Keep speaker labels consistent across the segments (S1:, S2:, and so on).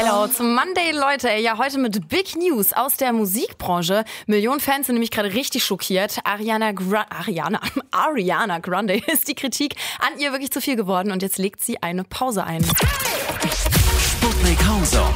S1: Genau, zum Monday, Leute. Ja, heute mit Big News aus der Musikbranche. Millionen Fans sind nämlich gerade richtig schockiert. Ariana Grande ist die Kritik an ihr wirklich zu viel geworden und jetzt legt sie eine Pause ein.
S2: Sputnik Homezone.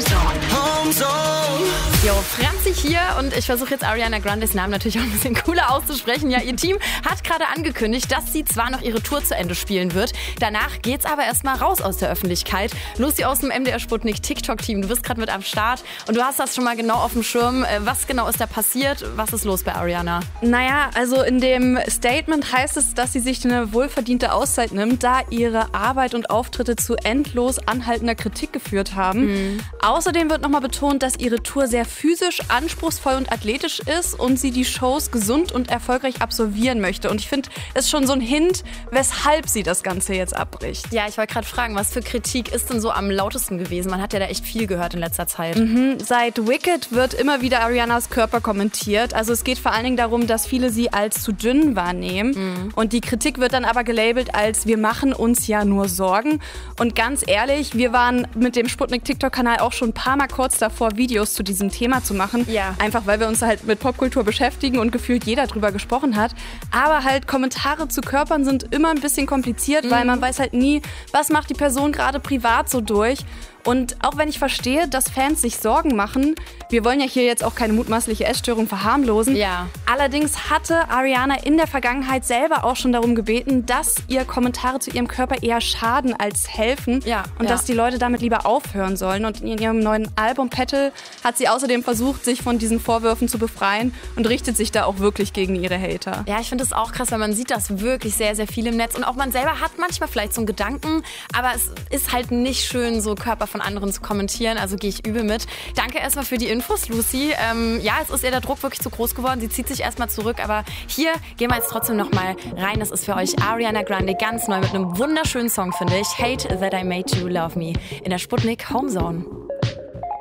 S1: Jo, Franzi hier und ich versuche jetzt Ariana Grandes Namen natürlich auch ein bisschen cooler auszusprechen. Ja, ihr Team hat gerade angekündigt, dass sie zwar noch ihre Tour zu Ende spielen wird. Danach geht's aber erstmal raus aus der Öffentlichkeit. Lucy aus dem MDR Sputnik TikTok-Team, du bist gerade mit am Start und du hast das schon mal genau auf dem Schirm. Was genau ist da passiert? Was ist los bei Ariana?
S3: Naja, also in dem Statement heißt es, dass sie sich eine wohlverdiente Auszeit nimmt, da ihre Arbeit und Auftritte zu endlos anhaltender Kritik geführt haben. Außerdem wird nochmal betont, dass ihre Tour sehr physisch, anspruchsvoll und athletisch ist und sie die Shows gesund und erfolgreich absolvieren möchte. Und ich finde, das ist schon so ein Hint, weshalb sie das Ganze jetzt abbricht.
S1: Ja, ich wollte gerade fragen, was für Kritik ist denn so am lautesten gewesen? Man hat ja da echt viel gehört in letzter Zeit.
S3: Seit Wicked wird immer wieder Arianas Körper kommentiert. Also es geht vor allen Dingen darum, dass viele sie als zu dünn wahrnehmen. Und die Kritik wird dann aber gelabelt als wir machen uns ja nur Sorgen. Und ganz ehrlich, wir waren mit dem Sputnik TikTok-Kanal auch schon ein paar Mal kurz davor, Videos zu diesem Thema zu machen.
S1: Ja.
S3: Einfach weil wir uns halt mit Popkultur beschäftigen und gefühlt jeder drüber gesprochen hat. Aber halt Kommentare zu Körpern sind immer ein bisschen kompliziert, weil man weiß halt nie, was macht die Person gerade privat so durch. Und auch wenn ich verstehe, dass Fans sich Sorgen machen, wir wollen ja hier jetzt auch keine mutmaßliche Essstörung verharmlosen.
S1: Ja.
S3: Allerdings hatte Ariana in der Vergangenheit selber auch schon darum gebeten, dass ihr Kommentare zu ihrem Körper eher schaden als helfen.
S1: Ja,
S3: und
S1: ja.
S3: dass die Leute damit lieber aufhören sollen. Und in ihrem neuen Album Petal hat sie außerdem versucht, sich von diesen Vorwürfen zu befreien und richtet sich da auch wirklich gegen ihre Hater.
S1: Ja, ich finde es auch krass, weil man sieht das wirklich sehr, sehr viel im Netz. Und auch man selber hat manchmal vielleicht so einen Gedanken, aber es ist halt nicht schön, so Körper von anderen zu kommentieren. Also gehe ich übel mit. Danke erstmal für die Infos, Lucy. Ja, es ist ihr der Druck wirklich zu groß geworden. Sie zieht sich erstmal zurück, aber hier gehen wir jetzt trotzdem nochmal rein. Das ist für euch Ariana Grande ganz neu mit einem wunderschönen Song, finde ich. Hate That I Made You Love Me in der Sputnik Homezone.